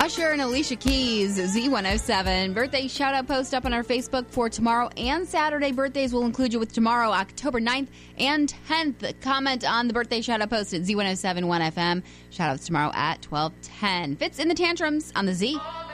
Usher and Alicia Keys, Z107. Birthday shout-out post up on our Facebook for tomorrow and Saturday. Birthdays will include you with tomorrow, October 9th and 10th. Comment on the birthday shout-out post at Z1071 FM. Shout-outs tomorrow at 12:10. Fitz in the Tantrums on the Z.